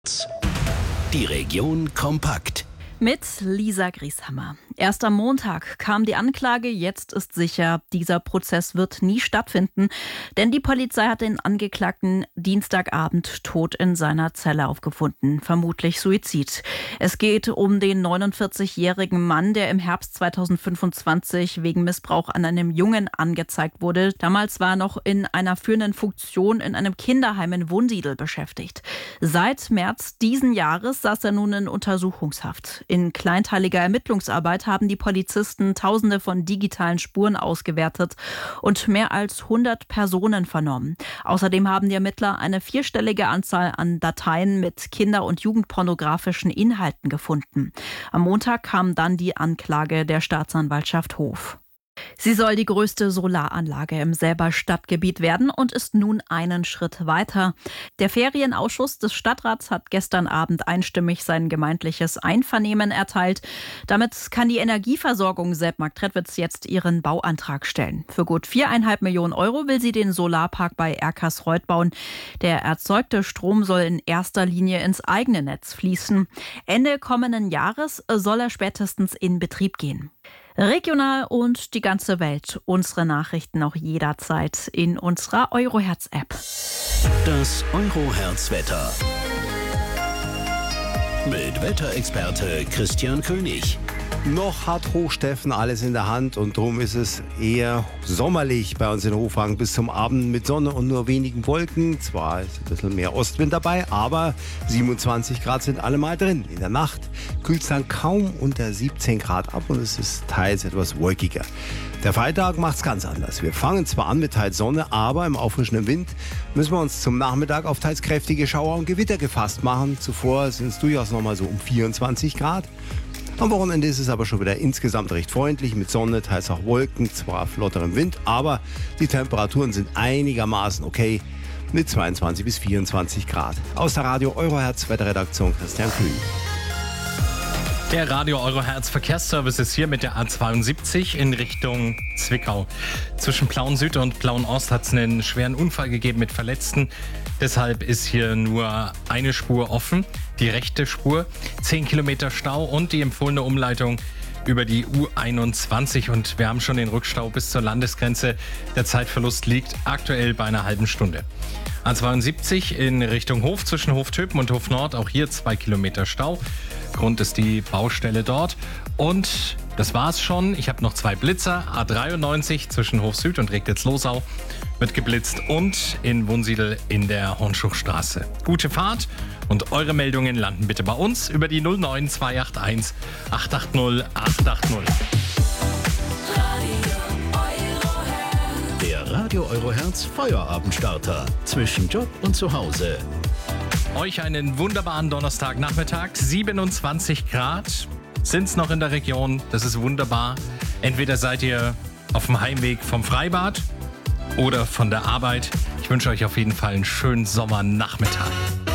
Die Region kompakt. Mit Lisa Grieshammer. Erst am Montag kam die Anklage, jetzt ist sicher, dieser Prozess wird nie stattfinden, denn die Polizei hat den Angeklagten Dienstagabend tot in seiner Zelle aufgefunden, vermutlich Suizid. Es geht um den 49-jährigen Mann, der im Herbst 2025 wegen Missbrauch an einem Jungen angezeigt wurde. Damals war er noch in einer führenden Funktion in einem Kinderheim in Wunsiedel beschäftigt. Seit März diesen Jahres saß er nun in Untersuchungshaft. In kleinteiliger Ermittlungsarbeit haben die Polizisten Tausende von digitalen Spuren ausgewertet und mehr als 100 Personen vernommen. Außerdem haben die Ermittler eine 4-stellige Anzahl an Dateien mit kinder- und jugendpornografischen Inhalten gefunden. Am Montag kam dann die Anklage der Staatsanwaltschaft Hof. Sie soll die größte Solaranlage im Selber Stadtgebiet werden und ist nun einen Schritt weiter. Der Ferienausschuss des Stadtrats hat gestern Abend einstimmig sein gemeindliches Einvernehmen erteilt. Damit kann die Energieversorgung Selb-Marktredwitz jetzt ihren Bauantrag stellen. Für gut 4,5 Millionen Euro will sie den Solarpark bei Erkersreuth bauen. Der erzeugte Strom soll in erster Linie ins eigene Netz fließen. Ende kommenden Jahres soll er spätestens in Betrieb gehen. Regional und die ganze Welt. Unsere Nachrichten auch jederzeit in unserer Eurohertz-App. Das Eurohertz-Wetter. Mit Wetterexperte Christian König. Noch hat Hochsteffen alles in der Hand und darum ist es eher sommerlich bei uns in Hofang bis zum Abend mit Sonne und nur wenigen Wolken. Zwar ist ein bisschen mehr Ostwind dabei, aber 27 Grad sind allemal drin. In der Nacht kühlt es dann kaum unter 17 Grad ab und es ist teils etwas wolkiger. Der Freitag macht es ganz anders. Wir fangen zwar an mit teils Sonne, aber im auffrischenden Wind müssen wir uns zum Nachmittag auf teils kräftige Schauer und Gewitter gefasst machen. Zuvor sind es durchaus noch mal so um 24 Grad. Am Wochenende ist es aber schon wieder insgesamt recht freundlich mit Sonne, teils auch Wolken, zwar flotterem Wind, aber die Temperaturen sind einigermaßen okay mit 22 bis 24 Grad. Aus der Radio Eurohertz Wetterredaktion Christian Kühn. Der Radio Eurohertz Verkehrsservice ist hier mit der A72 in Richtung Zwickau. Zwischen Plauen-Süd und Plauen-Ost hat es einen schweren Unfall gegeben mit Verletzten. Deshalb ist hier nur eine Spur offen, die rechte Spur. 10 Kilometer Stau und die empfohlene Umleitung über die U21. Und wir haben schon den Rückstau bis zur Landesgrenze. Der Zeitverlust liegt aktuell bei einer halben Stunde. A72 in Richtung Hof zwischen Hoftöpen und Hof Nord. Auch hier 2 Kilometer Stau. Grund ist die Baustelle dort. Und das war's schon. Ich habe noch 2 Blitzer. A93 zwischen Hof Süd und Regnitz-Losau wird geblitzt und in Wunsiedel in der Hornschuchstraße. Gute Fahrt und eure Meldungen landen bitte bei uns über die 09281 880 880. Der Radio Eurohertz Feuerabendstarter. Zwischen Job und Zuhause. Euch einen wunderbaren Donnerstagnachmittag. 27 Grad sind es noch in der Region. Das ist wunderbar. Entweder seid ihr auf dem Heimweg vom Freibad oder von der Arbeit. Ich wünsche euch auf jeden Fall einen schönen Sommernachmittag.